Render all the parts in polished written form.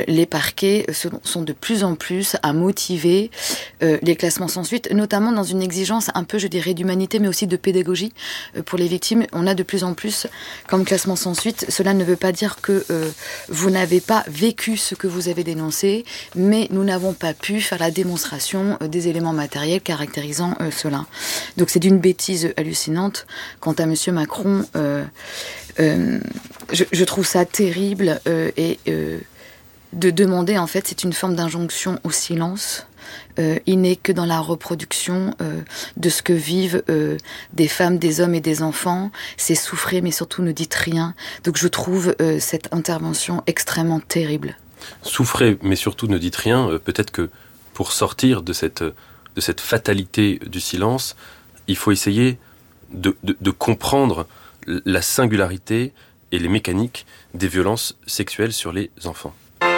les parquets sont de plus en plus à motiver les classements sans suite, notamment dans une exigence un peu, je dirais, d'humanité, mais aussi de pédagogie pour les victimes. On a de plus en plus comme classement sans suite. Cela ne veut pas dire que vous n'avez pas vécu ce que vous avez dénoncé, mais nous n'avons pas pu faire la démonstration des éléments matériels caractérisant cela. Donc c'est d'une bêtise hallucinante. Quant à Monsieur Macron, je trouve ça terrible de demander, en fait, c'est une forme d'injonction au silence. Il n'est que dans la reproduction de ce que vivent des femmes, des hommes et des enfants. C'est souffrez, mais surtout ne dites rien. Donc je trouve cette intervention extrêmement terrible. Souffrez, mais surtout ne dites rien. Peut-être que pour sortir de cette fatalité du silence, il faut essayer de comprendre la singularité et les mécaniques des violences sexuelles sur les enfants.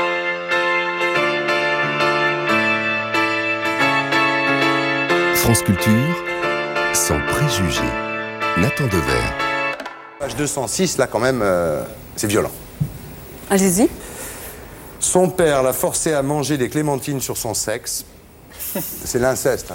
France Culture, sans préjugés. Nathan Dever. Page 206, là quand même, c'est violent. Allez-y. Son père l'a forcé à manger des clémentines sur son sexe. C'est l'inceste.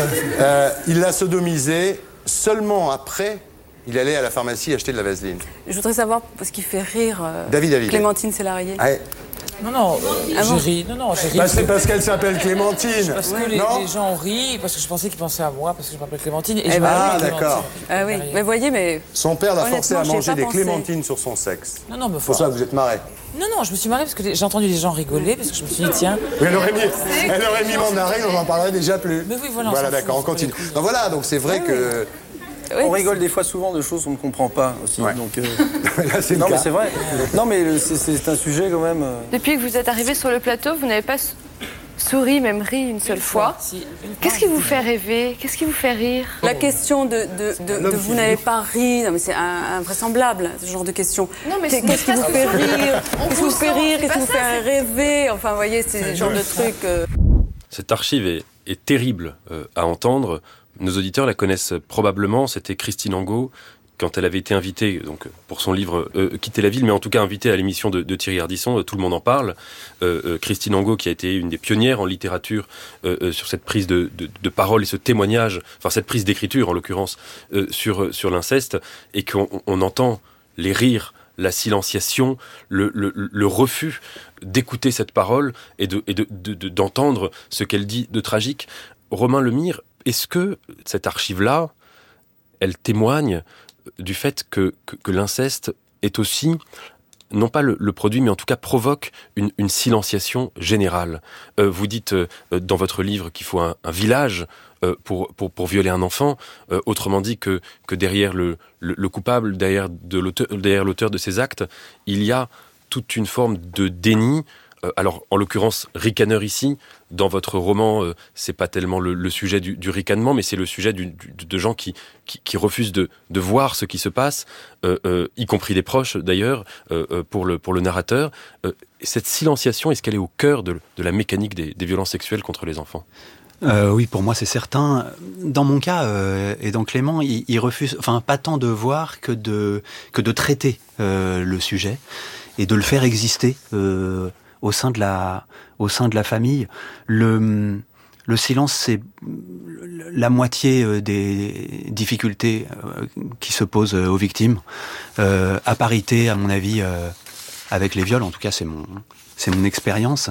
Il l'a sodomisé. Seulement après, il allait à la pharmacie acheter de la vaseline. Je voudrais savoir ce qui fait rire David Hallyday. Clémentine Sélarié. Ouais. Non, j'ai ri. J'ai ri. C'est parce qu'elle s'appelle Clémentine. Parce que les gens ont ri, parce que je pensais qu'ils pensaient à moi, parce que je m'appelle Clémentine. Et d'accord. Ah oui, mais voyez, mais... Son père l'a forcé à manger des clémentines sur son sexe. Non, mais c'est pour ça que vous êtes marré. Non, je me suis marrée parce que j'ai entendu les gens rigoler, parce que je me suis dit, tiens... Oui, elle aurait mis mandarine, on n'en parlerait déjà plus. Mais oui, voilà. Voilà, d'accord, on continue. Donc voilà, donc c'est vrai que... On rigole des fois souvent de choses qu'on ne comprend pas aussi. Ouais. Donc, là, c'est non, mais c'est vrai. Non, mais c'est un sujet quand même. Depuis que vous êtes arrivé sur le plateau, vous n'avez pas souri, même ri une seule fois. Qu'est-ce qui vous fait rêver? Qu'est-ce qui vous fait rire? La question de vous n'avez pas ri, non, mais c'est invraisemblable, ce genre de question. Non, mais qu'est-ce qui vous fait rire? Qu'est-ce qui vous fait rire? Qu'est-ce qui vous fait rêver? Enfin, vous voyez, c'est ce genre de truc. Cette archive est terrible à entendre. Nos auditeurs la connaissent probablement. C'était Christine Angot, quand elle avait été invitée donc, pour son livre Quitter la ville, mais en tout cas invitée à l'émission de Thierry Ardisson, Tout le monde en parle. Christine Angot, qui a été une des pionnières en littérature sur cette prise de parole et ce témoignage, enfin cette prise d'écriture en l'occurrence, sur l'inceste, et qu'on entend les rires, la silenciation, le refus d'écouter cette parole et d'entendre ce qu'elle dit de tragique. Romain Lemire, est-ce que cette archive-là, elle témoigne du fait que l'inceste est aussi, non pas le produit, mais en tout cas provoque une silenciation générale. Vous dites dans votre livre qu'il faut un village pour violer un enfant, autrement dit que derrière le coupable, derrière l'auteur de ces actes, il y a toute une forme de déni. Alors, en l'occurrence, ricaneur ici, dans votre roman, c'est pas tellement le sujet du ricanement, mais c'est le sujet de gens qui refusent de voir ce qui se passe, y compris des proches d'ailleurs, pour le narrateur. Cette silenciation, est-ce qu'elle est au cœur de la mécanique des violences sexuelles contre les enfants ? Oui, pour moi c'est certain. Dans mon cas et dans Clément, il refuse, enfin pas tant de voir que de traiter le sujet et de le faire exister. Au sein de la famille, le silence, c'est la moitié des difficultés qui se posent aux victimes. À parité, à mon avis, avec les viols, en tout cas, c'est mon expérience.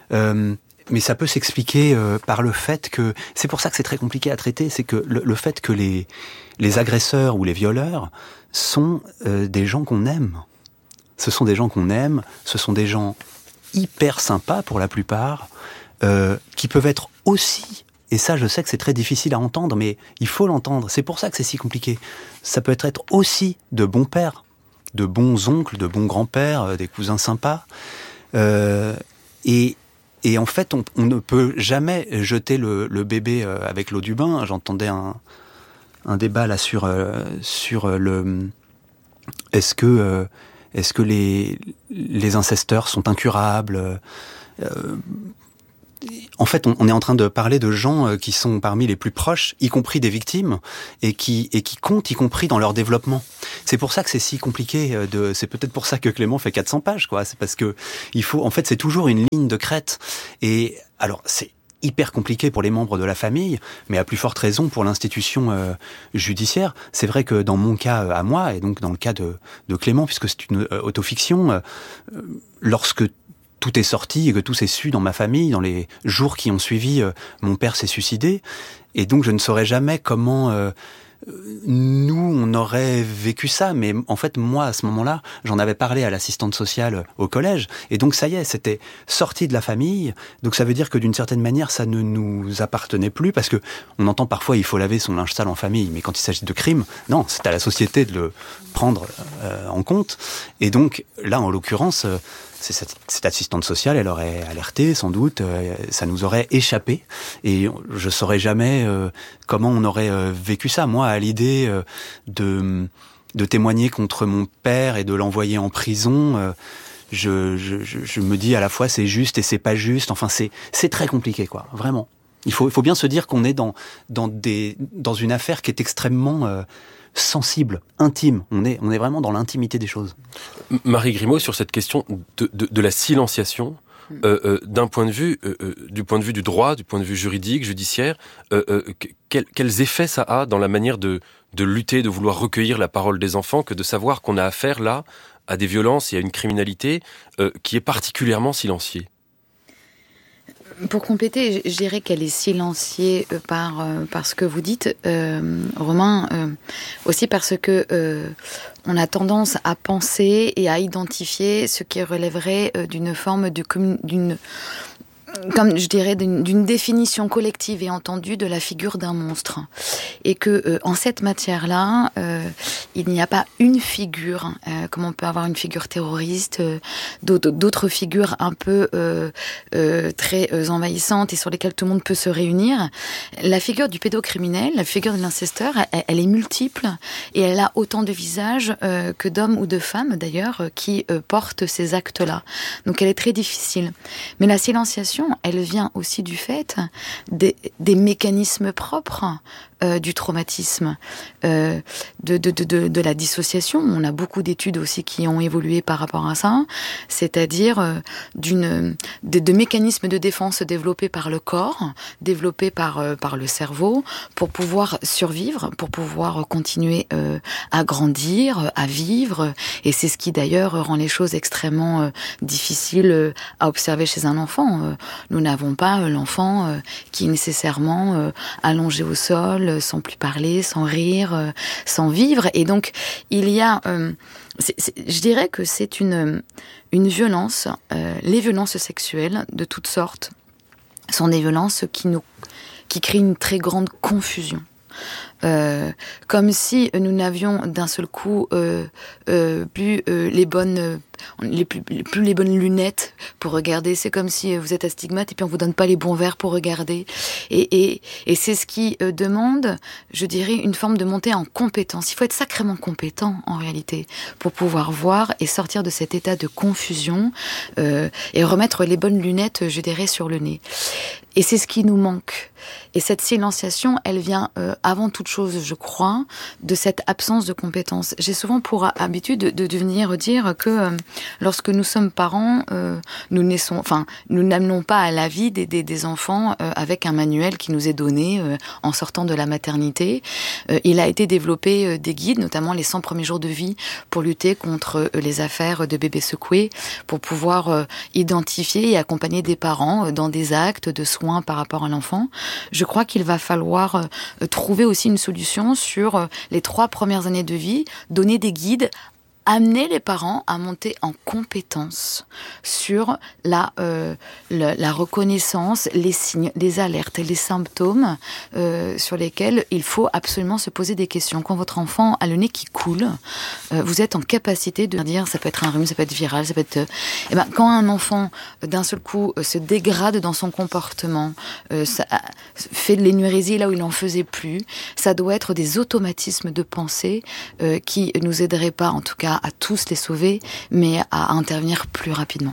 Mais ça peut s'expliquer par le fait que, c'est pour ça que c'est très compliqué à traiter, c'est que le fait que les agresseurs ou les violeurs sont des gens qu'on aime. Ce sont des gens qu'on aime, ce sont des gens hyper sympas pour la plupart, qui peuvent être aussi, et ça je sais que c'est très difficile à entendre, mais il faut l'entendre, c'est pour ça que c'est si compliqué, ça peut être aussi de bons pères, de bons oncles, de bons grands-pères, des cousins sympas, et en fait on ne peut jamais jeter le bébé avec l'eau du bain. J'entendais un débat là sur le... Est-ce que les incesteurs sont incurables ? en fait, on est en train de parler de gens qui sont parmi les plus proches, y compris des victimes, et qui comptent, y compris dans leur développement. C'est pour ça que c'est si compliqué. C'est peut-être pour ça que Clément fait 400 pages, quoi. C'est parce que en fait, c'est toujours une ligne de crête. Et alors, c'est hyper compliqué pour les membres de la famille, mais à plus forte raison pour l'institution judiciaire. C'est vrai que dans mon cas à moi, et donc dans le cas de Clément, puisque c'est une autofiction, lorsque tout est sorti et que tout s'est su dans ma famille, dans les jours qui ont suivi, mon père s'est suicidé, et donc je ne saurais jamais comment nous, on aurait vécu ça, mais en fait, moi, à ce moment-là, j'en avais parlé à l'assistante sociale au collège, et donc ça y est, c'était sorti de la famille, donc ça veut dire que d'une certaine manière, ça ne nous appartenait plus, parce que on entend parfois, il faut laver son linge sale en famille, mais quand il s'agit de crime, non, c'est à la société de le prendre en compte, et donc, là, en l'occurrence, cette assistante sociale, elle aurait alerté, sans doute, ça nous aurait échappé, et je saurais jamais comment on aurait vécu ça. Moi, à l'idée de témoigner contre mon père et de l'envoyer en prison, je me dis à la fois c'est juste et c'est pas juste. Enfin, c'est très compliqué, quoi, vraiment. Il faut bien se dire qu'on est dans une affaire qui est extrêmement sensible, intime. On est vraiment dans l'intimité des choses. Marie Grimaud, sur cette question de la silenciation, du point de vue du droit, du point de vue juridique, judiciaire, quels effets ça a dans la manière de lutter, de vouloir recueillir la parole des enfants, que de savoir qu'on a affaire là à des violences et à une criminalité qui est particulièrement silenciée? Pour compléter, je dirais qu'elle est silenciée par ce que vous dites, Romain, aussi parce que on a tendance à penser et à identifier ce qui relèverait d'une forme comme je dirais, d'une définition collective et entendue de la figure d'un monstre. Et que en cette matière-là, il n'y a pas une figure, comme on peut avoir une figure terroriste, d'autres figures un peu très envahissantes et sur lesquelles tout le monde peut se réunir. La figure du pédocriminel, la figure de l'incesteur, elle est multiple et elle a autant de visages que d'hommes ou de femmes, d'ailleurs, qui portent ces actes-là. Donc elle est très difficile. Mais la silenciation, elle vient aussi du fait des mécanismes propres du traumatisme, de la dissociation. On a beaucoup d'études aussi qui ont évolué par rapport à ça, c'est-à-dire de mécanismes de défense développés par le corps, développés par le cerveau, pour pouvoir survivre, pour pouvoir continuer à grandir, à vivre. Et c'est ce qui d'ailleurs rend les choses extrêmement difficiles à observer chez un enfant. Nous n'avons pas l'enfant qui est nécessairement allongé au sol, sans plus parler, sans rire, sans vivre. Et donc, il y a... je dirais que c'est une violence. Les violences sexuelles, de toutes sortes, sont des violences qui créent une très grande confusion. Comme si nous n'avions d'un seul coup plus les bonnes lunettes pour regarder. C'est comme si vous êtes astigmate et puis on vous donne pas les bons verres pour regarder. Et c'est ce qui demande, je dirais, une forme de montée en compétence. Il faut être sacrément compétent en réalité pour pouvoir voir et sortir de cet état de confusion et remettre les bonnes lunettes, je dirais, sur le nez. Et c'est ce qui nous manque. Et cette silenciation, elle vient avant toute chose, je crois, de cette absence de compétence. J'ai souvent pour habitude de venir dire que lorsque nous sommes parents, nous n'amenons pas à la vie des enfants avec un manuel qui nous est donné en sortant de la maternité. Il a été développé des guides, notamment les 100 premiers jours de vie, pour lutter contre les affaires de bébés secoués, pour pouvoir identifier et accompagner des parents dans des actes de soins par rapport à l'enfant. Je crois qu'il va falloir trouver aussi une solution sur les 3 premières années de vie, donner des guides, amener les parents à monter en compétence sur la reconnaissance, les signes, les alertes, les symptômes sur lesquels il faut absolument se poser des questions. Quand votre enfant a le nez qui coule, vous êtes en capacité de dire, ça peut être un rhume, ça peut être viral, ça peut être... quand un enfant, d'un seul coup, se dégrade dans son comportement, fait de l'énurésie là où il n'en faisait plus, ça doit être des automatismes de pensée qui nous aideraient pas, en tout cas, à tous les sauver, mais à intervenir plus rapidement.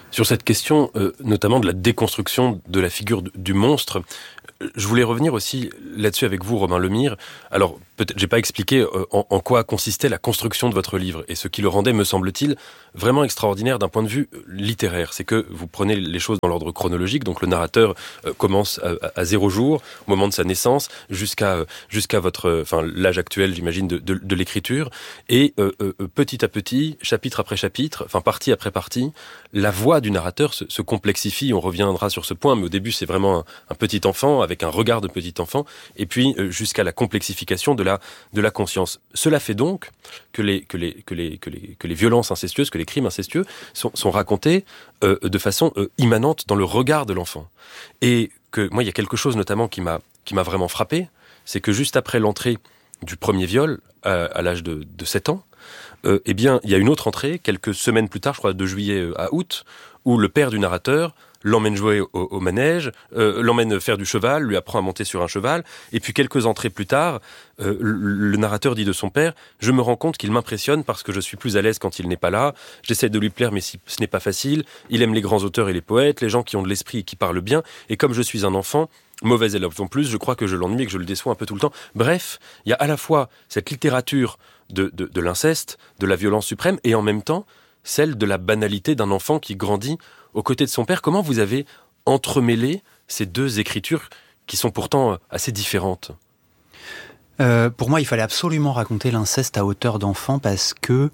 Sur cette question, notamment de la déconstruction de la figure du monstre, je voulais revenir aussi là-dessus avec vous, Romain Lemire. Alors, peut-être, j'ai pas expliqué en quoi consistait la construction de votre livre et ce qui le rendait, me semble-t-il, vraiment extraordinaire d'un point de vue littéraire. C'est que vous prenez les choses dans l'ordre chronologique, donc le narrateur commence à 0 jour, au moment de sa naissance, jusqu'à votre, l'âge actuel, j'imagine, de l'écriture, et petit à petit, chapitre après chapitre, partie après partie, la voix du narrateur se complexifie. On reviendra sur ce point, mais au début, c'est vraiment un petit enfant avec un regard de petit enfant, et puis jusqu'à la complexification de la conscience. Cela fait donc que les violences incestueuses, que les crimes incestueux sont racontés de façon immanente dans le regard de l'enfant. Et que moi, il y a quelque chose notamment qui m'a vraiment frappé, c'est que juste après l'entrée du premier viol, à l'âge de 7 ans, eh bien, il y a une autre entrée, quelques semaines plus tard, je crois de juillet à août, où le père du narrateur l'emmène jouer au manège, l'emmène faire du cheval, lui apprend à monter sur un cheval, et puis quelques entrées plus tard, le narrateur dit de son père « Je me rends compte qu'il m'impressionne parce que je suis plus à l'aise quand il n'est pas là, j'essaie de lui plaire mais ce n'est pas facile, il aime les grands auteurs et les poètes, les gens qui ont de l'esprit et qui parlent bien, et comme je suis un enfant, mauvais élève en plus, je crois que je l'ennuie et que je le déçois un peu tout le temps. » Bref, il y a à la fois cette littérature de l'inceste, de la violence suprême, et en même temps, celle de la banalité d'un enfant qui grandit aux côtés de son père. Comment vous avez entremêlé ces deux écritures qui sont pourtant assez différentes ? Pour moi, il fallait absolument raconter l'inceste à hauteur d'enfant parce que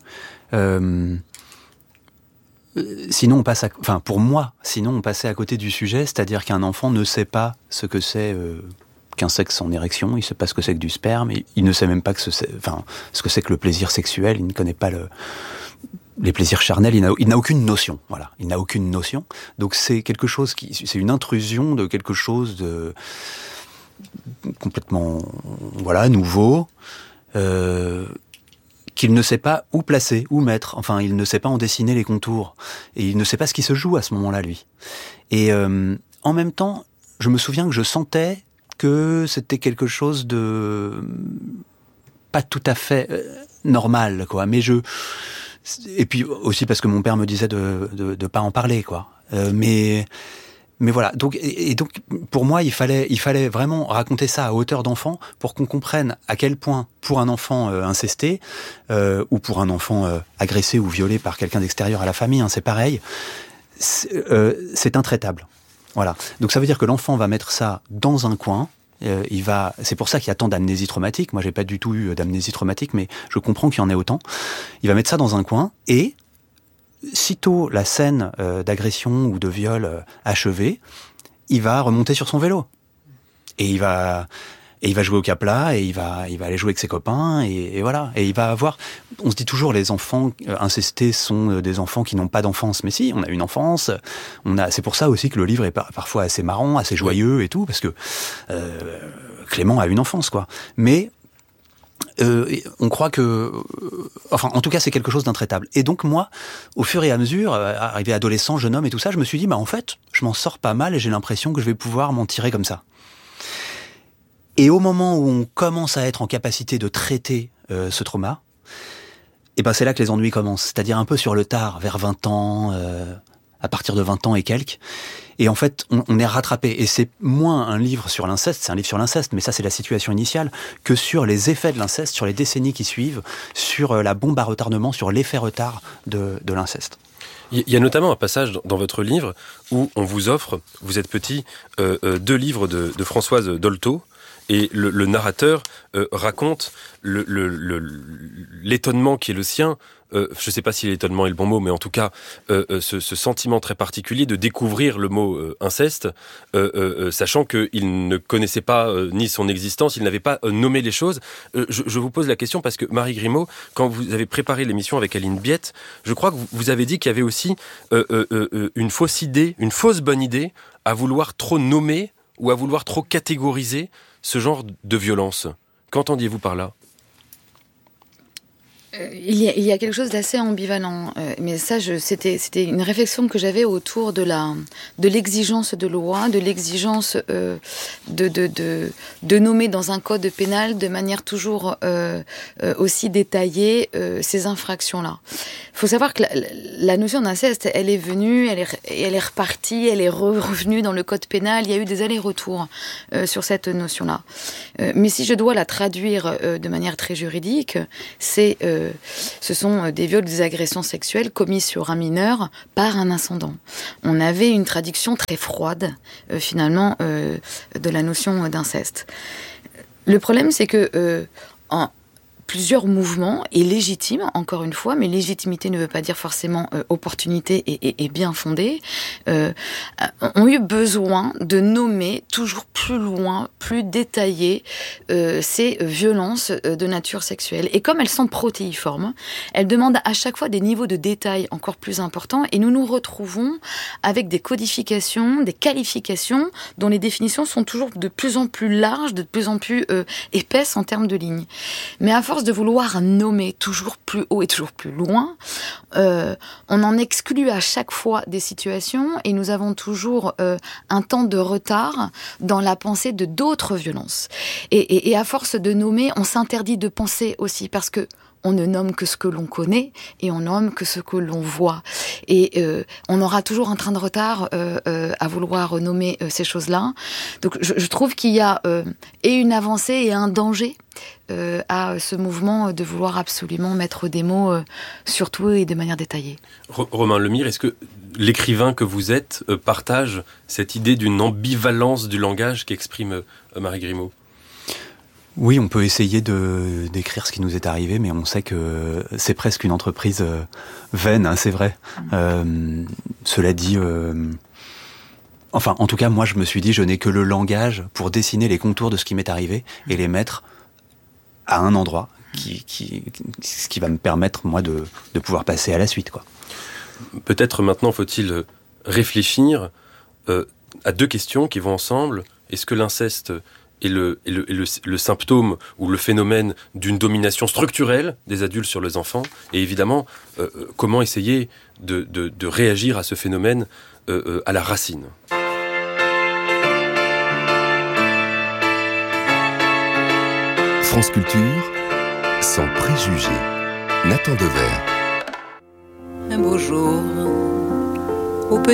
sinon on passe sinon on passait à côté du sujet, c'est-à-dire qu'un enfant ne sait pas ce que c'est qu'un sexe en érection, il sait pas ce que c'est que du sperme, il ne sait même pas ce que c'est que le plaisir sexuel, il ne connaît pas les plaisirs charnels, il n'a aucune notion, voilà, il n'a aucune notion. Donc c'est quelque chose c'est une intrusion de quelque chose de complètement, nouveau, qu'il ne sait pas où placer, où mettre. Enfin, il ne sait pas en dessiner les contours et il ne sait pas ce qui se joue à ce moment-là, lui. Et en même temps, je me souviens que je sentais que c'était quelque chose de pas tout à fait normal, quoi. Et puis aussi parce que mon père me disait de pas en parler, quoi. Mais voilà. Donc pour moi, il fallait vraiment raconter ça à hauteur d'enfant pour qu'on comprenne à quel point, pour un enfant incesté ou pour un enfant agressé ou violé par quelqu'un d'extérieur à la famille, c'est pareil. C'est intraitable. Voilà. Donc ça veut dire que l'enfant va mettre ça dans un coin. C'est pour ça qu'il y a tant d'amnésie traumatique. Moi, j'ai pas du tout eu d'amnésie traumatique, mais je comprends qu'il y en ait autant. Il va mettre ça dans un coin et sitôt la scène d'agression ou de viol achevée, il va remonter sur son vélo et il va jouer au Capla et il va aller jouer avec ses copains et voilà. Et il va avoir. On se dit toujours les enfants incestés sont des enfants qui n'ont pas d'enfance, mais si, on a une enfance. C'est pour ça aussi que le livre est parfois assez marrant, assez joyeux et tout, parce que Clément a une enfance, quoi. Mais on croit que, en tout cas, c'est quelque chose d'intraitable. Et donc moi, au fur et à mesure, arrivé adolescent, jeune homme et tout ça, je me suis dit, en fait, je m'en sors pas mal et j'ai l'impression que je vais pouvoir m'en tirer comme ça. Et au moment où on commence à être en capacité de traiter ce trauma, c'est là que les ennuis commencent. C'est-à-dire un peu sur le tard, vers 20 ans, à partir de 20 ans et quelques. Et en fait, on est rattrapé. Et c'est moins un livre sur l'inceste, c'est un livre sur l'inceste, mais ça c'est la situation initiale, que sur les effets de l'inceste, sur les décennies qui suivent, sur la bombe à retardement, sur l'effet retard de l'inceste. Il y a notamment un passage dans votre livre où on vous offre, vous êtes petit, 2 livres de Françoise Dolto. Et le narrateur raconte l'étonnement qui est le sien. Je ne sais pas si l'étonnement est le bon mot, mais en tout cas, ce sentiment très particulier de découvrir le mot inceste, sachant qu'il ne connaissait pas ni son existence, il n'avait pas nommé les choses. Je vous pose la question parce que Marie Grimaud, quand vous avez préparé l'émission avec Aline Biette, je crois que vous avez dit qu'il y avait aussi une fausse idée, une fausse bonne idée à vouloir trop nommer ou à vouloir trop catégoriser ce genre de violence. Qu'entendiez-vous par là ? Il y a quelque chose d'assez ambivalent, mais ça, c'était une réflexion que j'avais autour de l'exigence de loi, de l'exigence de nommer dans un code pénal de manière toujours aussi détaillée ces infractions-là. Il faut savoir que la notion d'inceste, elle est venue, elle est repartie, elle est revenue dans le code pénal. Il y a eu des allers-retours sur cette notion-là. Mais si je dois la traduire de manière très juridique, ce sont des viols, des agressions sexuelles commises sur un mineur par un ascendant. On avait une traduction très froide, finalement, de la notion d'inceste. Le problème, c'est que plusieurs mouvements, et légitimes, encore une fois, mais légitimité ne veut pas dire forcément opportunité et bien fondée, ont eu besoin de nommer toujours plus loin, plus détaillé ces violences de nature sexuelle. Et comme elles sont protéiformes, elles demandent à chaque fois des niveaux de détail encore plus importants, et nous nous retrouvons avec des codifications, des qualifications dont les définitions sont toujours de plus en plus larges, de plus en plus épaisses en termes de lignes. Mais à force de vouloir nommer toujours plus haut et toujours plus loin, on en exclut à chaque fois des situations, et nous avons toujours un temps de retard dans la pensée de d'autres violences. Et à force de nommer, on s'interdit de penser aussi, parce que on ne nomme que ce que l'on connaît et on nomme que ce que l'on voit. Et on aura toujours un train de retard à vouloir nommer ces choses-là. Donc je trouve qu'il y a et une avancée et un danger à ce mouvement de vouloir absolument mettre des mots sur tout et de manière détaillée. Romain Lemire, est-ce que l'écrivain que vous êtes partage cette idée d'une ambivalence du langage qu'exprime Marie Grimaud ? Oui, on peut essayer d'écrire ce qui nous est arrivé, mais on sait que c'est presque une entreprise vaine, hein, c'est vrai. Cela dit, enfin, en tout cas, moi, je me suis dit, je n'ai que le langage pour dessiner les contours de ce qui m'est arrivé et les mettre à un endroit ce qui va me permettre, moi, de pouvoir passer à la suite, quoi. Peut-être maintenant faut-il réfléchir à deux questions qui vont ensemble. Est-ce que l'inceste est le symptôme ou le phénomène d'une domination structurelle des adultes sur les enfants, et évidemment, comment essayer de réagir à ce phénomène à la racine. France Culture, sans préjugés. Nathan Dever. Un beau jour, au